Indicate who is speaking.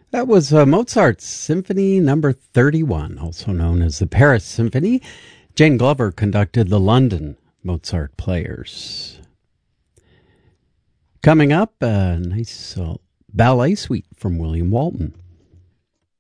Speaker 1: That was Mozart's Symphony Number 31, also known as the Paris Symphony. Jane Glover conducted the London Mozart Players. Coming up, a nice ballet suite from William Walton.